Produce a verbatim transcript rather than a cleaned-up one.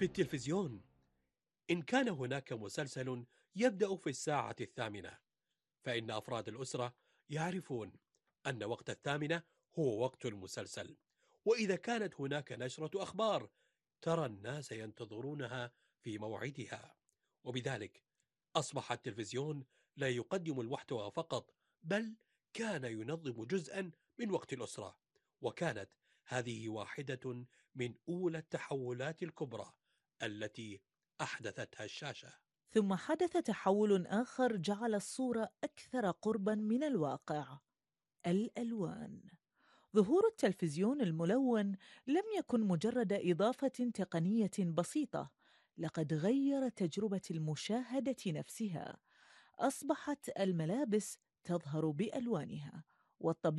في التلفزيون، إن كان هناك مسلسل يبدأ في الساعة الثامنة، فإن أفراد الأسرة يعرفون أن وقت الثامنة هو وقت المسلسل. وإذا كانت هناك نشرة أخبار، ترى الناس ينتظرونها في موعدها. وبذلك أصبح التلفزيون لا يقدم المحتوى فقط، بل كان ينظم جزءا من وقت الأسرة. وكانت هذه واحدة من أولى التحولات الكبرى التي أحدثتها الشاشة. ثم حدث تحول آخر جعل الصورة أكثر قرباً من الواقع: الألوان. ظهور التلفزيون الملون لم يكن مجرد إضافة تقنية بسيطة، لقد غير تجربة المشاهدة نفسها. أصبحت الملابس تظهر بألوانها، والطبيعة